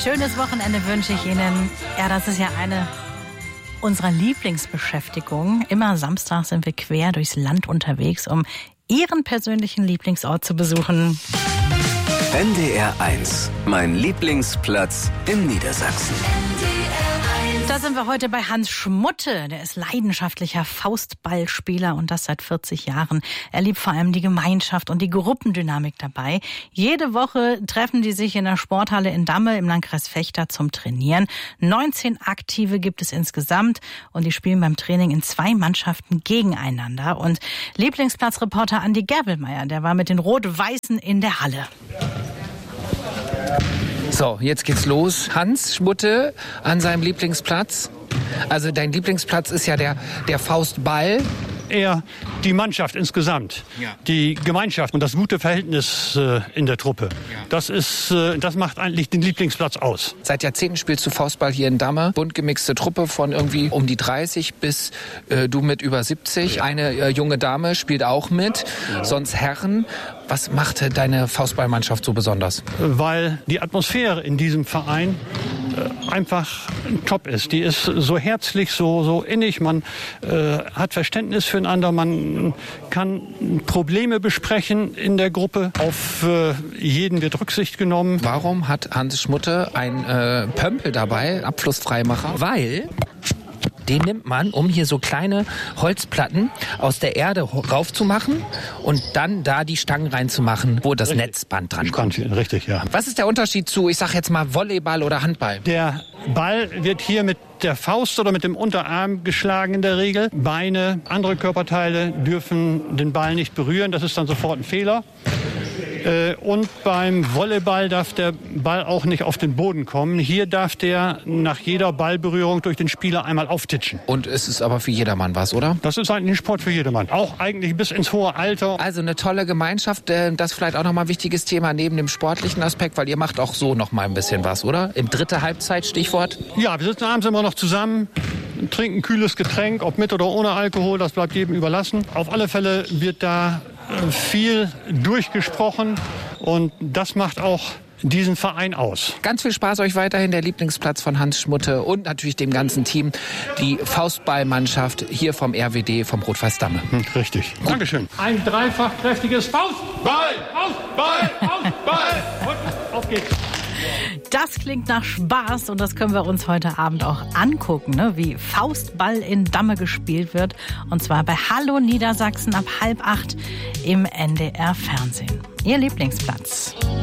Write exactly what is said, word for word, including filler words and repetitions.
schönes Wochenende wünsche ich Ihnen. Ja, das ist ja eine unserer Lieblingsbeschäftigungen. Immer samstags sind wir quer durchs Land unterwegs, um Ihren persönlichen Lieblingsort zu besuchen. N D R eins, mein Lieblingsplatz in Niedersachsen. Da sind wir heute bei Hans Schmutte. Der ist leidenschaftlicher Faustballspieler und das seit vierzig Jahren. Er liebt vor allem die Gemeinschaft und die Gruppendynamik dabei. Jede Woche treffen die sich in der Sporthalle in Damme im Landkreis Vechta zum Trainieren. neunzehn Aktive gibt es insgesamt und die spielen beim Training in zwei Mannschaften gegeneinander. Und Lieblingsplatzreporter Andi Gerbelmeier, der war mit den Rot-Weißen in der Halle. So, jetzt geht's los. Hans Schmutte an seinem Lieblingsplatz. Also dein Lieblingsplatz ist ja der, der Faustball. Eher die Mannschaft insgesamt, ja. Die Gemeinschaft und das gute Verhältnis äh, in der Truppe. Ja. Das ist, äh, das macht eigentlich den Lieblingsplatz aus. Seit Jahrzehnten spielst du Faustball hier in Damme. Bunt gemixte Truppe von irgendwie um die dreißig bis äh, du mit über siebzig. Ja. Eine äh, junge Dame spielt auch mit, ja. Sonst Herren. Was macht deine Faustballmannschaft so besonders? Weil die Atmosphäre in diesem Verein äh, einfach top ist. Die ist so herzlich, so, so innig. Man äh, hat Verständnis füreinander. Man kann Probleme besprechen in der Gruppe. Auf äh, jeden wird Rücksicht genommen. Warum hat Hans Schmutte ein äh, Pömpel dabei, Abflussfreimacher? Weil den nimmt man, um hier so kleine Holzplatten aus der Erde raufzumachen und dann da die Stangen reinzumachen, wo das richtig. Netzband dran kommt. Richtig, ja. Was ist der Unterschied zu, ich sag jetzt mal, Volleyball oder Handball? Der Ball wird hier mit der Faust oder mit dem Unterarm geschlagen in der Regel. Beine, andere Körperteile dürfen den Ball nicht berühren. Das ist dann sofort ein Fehler. Und beim Volleyball darf der Ball auch nicht auf den Boden kommen. Hier darf der nach jeder Ballberührung durch den Spieler einmal auftitschen. Und es ist aber für jedermann was, oder? Das ist eigentlich ein Sport für jedermann. Auch eigentlich bis ins hohe Alter. Also eine tolle Gemeinschaft. Das ist vielleicht auch nochmal ein wichtiges Thema neben dem sportlichen Aspekt, weil ihr macht auch so nochmal ein bisschen was, oder? Im dritte Halbzeit, Stichwort? Ja, wir sitzen abends immer noch zusammen, trinken ein kühles Getränk, ob mit oder ohne Alkohol, das bleibt jedem überlassen. Auf alle Fälle wird da viel durchgesprochen und das macht auch diesen Verein aus. Ganz viel Spaß euch weiterhin, der Lieblingsplatz von Hans Schmutte und natürlich dem ganzen Team, die Faustballmannschaft hier vom R W D, vom Rot-Weiß Damme. Hm, richtig. Gut. Dankeschön. Ein dreifach kräftiges Faustball, Faustball, Faustball und auf geht's. Das klingt nach Spaß und das können wir uns heute Abend auch angucken, ne? Wie Faustball in Damme gespielt wird. Und zwar bei Hallo Niedersachsen ab halb acht im N D R Fernsehen. Ihr Lieblingsplatz.